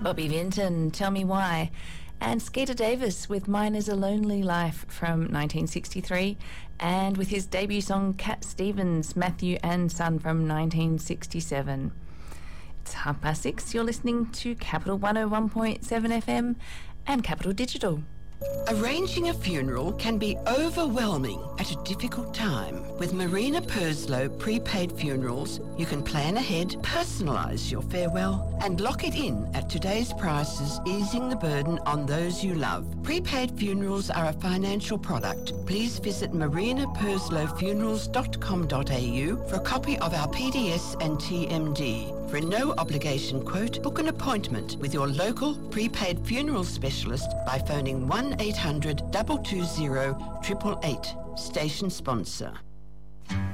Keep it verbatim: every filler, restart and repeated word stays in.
Bobby Vinton, Tell Me Why, and Skeeter Davis with Mine Is a Lonely Life from nineteen sixty-three, and with his debut song Cat Stevens, Matthew and Son from nineteen sixty-seven. It's half past six. You're listening to Capital one oh one point seven F M and Capital Digital. Arranging a funeral can be overwhelming at a difficult time. With Marina Purslow Prepaid Funerals, you can plan ahead, personalise your farewell and lock it in at today's prices, easing the burden on those you love. Prepaid funerals are a financial product. Please visit marina purslow funerals dot com dot a u for a copy of our P D S and T M D. For a no-obligation quote, book an appointment with your local prepaid funeral specialist by phoning one eight hundred two two zero eight eight eight. Station sponsor.